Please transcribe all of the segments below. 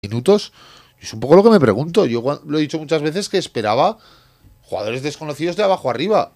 minutos. Es un poco lo que me pregunto. Yo lo he dicho muchas veces que esperaba jugadores desconocidos de abajo arriba.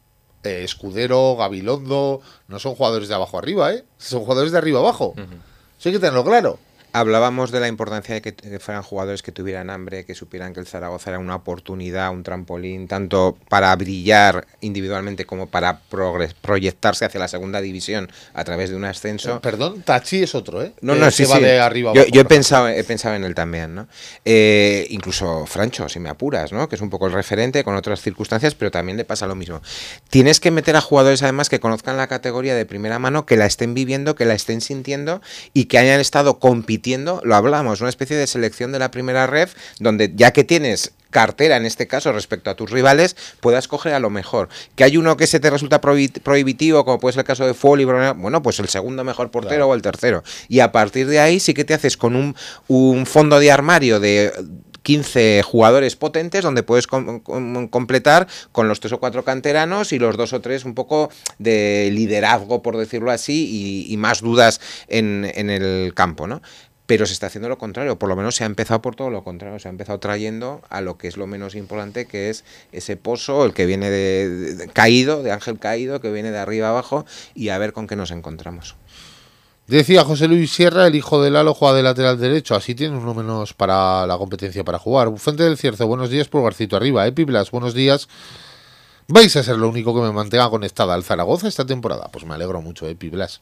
Escudero, Gabilondo, no son jugadores de abajo arriba, son jugadores de arriba abajo. Eso hay que tenerlo claro. Hablábamos de la importancia de que fueran jugadores que tuvieran hambre, que supieran que el Zaragoza era una oportunidad, un trampolín, tanto para brillar individualmente como para proyectarse hacia la segunda división a través de un ascenso. Perdón, Tachi es otro, No, sí, va sí. de arriba abajo. Yo he pensado en él también, ¿no? Incluso Francho, si me apuras, ¿no? Que es un poco el referente con otras circunstancias, pero también le pasa lo mismo. Tienes que meter a jugadores, además, que conozcan la categoría de primera mano, que la estén viviendo, que la estén sintiendo y que hayan estado compitiendo. Lo hablamos, una especie de selección de la primera ref, donde ya que tienes cartera en este caso respecto a tus rivales, puedas coger a lo mejor. Que hay uno que se te resulta prohibitivo, como puede ser el caso de Foley, bueno, pues el segundo mejor portero, claro, o el tercero. Y a partir de ahí sí que te haces con un fondo de armario de 15 jugadores potentes donde puedes completar con los 3 o 4 canteranos y los 2 o 3 un poco de liderazgo, por decirlo así, y más dudas en el campo, ¿no? Pero se está haciendo lo contrario, por lo menos se ha empezado por todo lo contrario, se ha empezado trayendo a lo que es lo menos importante, que es ese pozo, el que viene de Ángel Caído, que viene de arriba abajo, y a ver con qué nos encontramos. Decía José Luis Sierra, el hijo de Lalo juega de lateral derecho, así tiene uno menos para la competencia para jugar. Fuente del Cierzo, buenos días, Pulgarcito arriba. Piblas, buenos días. ¿Vais a ser lo único que me mantenga conectada al Zaragoza esta temporada? Pues me alegro mucho, Piblas.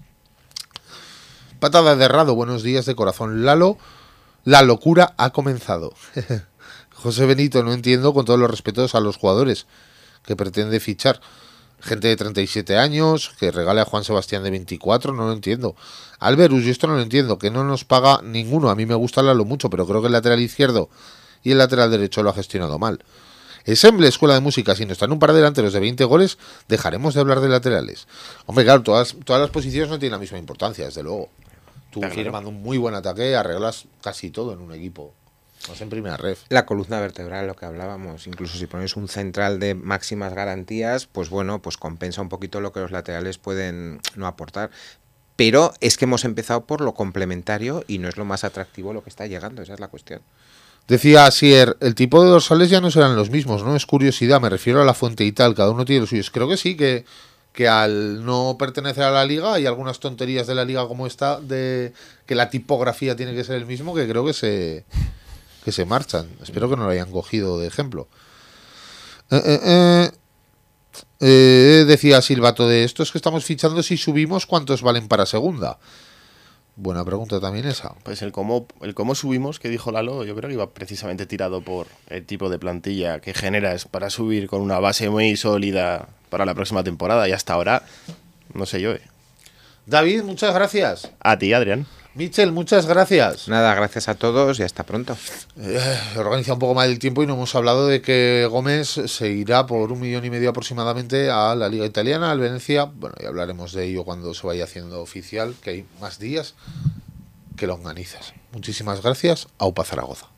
Patada de Errado, buenos días de corazón. Lalo, la locura ha comenzado. José Benito, no entiendo, con todos los respetos a los jugadores que pretende fichar. Gente de 37 años, que regale a Juan Sebastián de 24, no lo entiendo. Alberus, yo esto no lo entiendo, que no nos paga ninguno. A mí me gusta Lalo mucho, pero creo que el lateral izquierdo y el lateral derecho lo ha gestionado mal. Ensemble, Escuela de Música, si no están un par de delanteros de 20 goles, dejaremos de hablar de laterales. Hombre, claro, todas las posiciones no tienen la misma importancia, desde luego. Tú firmando un muy buen ataque, arreglas casi todo en un equipo. Más en primera ref. La columna vertebral, lo que hablábamos, incluso si pones un central de máximas garantías, pues bueno, pues compensa un poquito lo que los laterales pueden no aportar. Pero es que hemos empezado por lo complementario y no es lo más atractivo lo que está llegando, esa es la cuestión. Decía Asier, el tipo de dorsales ya no serán los mismos, ¿no? Es curiosidad, me refiero a la fuente y tal, cada uno tiene los suyos. Creo que sí, que al no pertenecer a la liga hay algunas tonterías de la liga como esta, de que la tipografía tiene que ser el mismo, que creo que se marchan. Espero que no lo hayan cogido de ejemplo. Decía Silvato, de estos que estamos fichando, si subimos, ¿cuántos valen para segunda? Buena pregunta también esa. Pues el cómo subimos, que dijo Lalo, yo creo que iba precisamente tirado por el tipo de plantilla que generas para subir con una base muy sólida para la próxima temporada, y hasta ahora, no sé yo. David, muchas gracias. A ti, Adrián. Michel, muchas gracias. Nada, gracias a todos y hasta pronto. Organiza un poco más el tiempo y no hemos hablado de que Gómez se irá por 1,5 millones aproximadamente a la Liga Italiana, al Venecia. Bueno, ya hablaremos de ello cuando se vaya haciendo oficial, que hay más días que longanizas. Muchísimas gracias. Aupa Zaragoza.